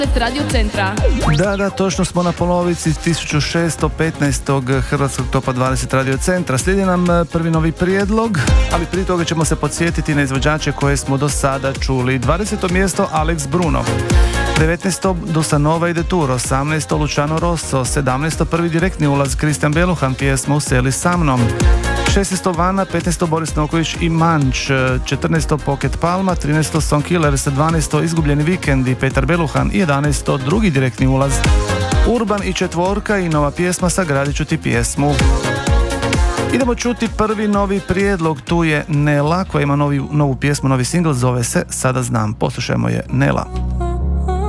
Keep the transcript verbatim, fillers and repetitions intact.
Radio Centra. Da, da, točno smo na polovici tisuću šesto petnaestog Hrvatskog topa dvadeset Radio Centra. Slijedi nam prvi novi prijedlog, ali prije toga ćemo se podsjetiti na izvođače koje smo do sada čuli. dvadeseto mjesto Alex Bruno, devetnaesto Dusanova i Detour, osamnaesto Luciano Rosso, sedamnaesto prvi direktni ulaz Kristijan Beluhan, pjesma Useli sa mnom, šesnaesto Vana, petnaesto Boris Noković i Manč, četrnaesto Pocket Palma, trinaesto Song Killers, dvanaesto Izgubljeni vikendi Petar Beluhan i jedanaesto drugi direktni ulaz Urban i Četvorka i nova pjesma Sagradit ću ti pjesmu. Idemo čuti prvi novi prijedlog, tu je Nela koja ima novi, novu pjesmu, novi singl, zove se Sada znam. Poslušajmo je, Nela.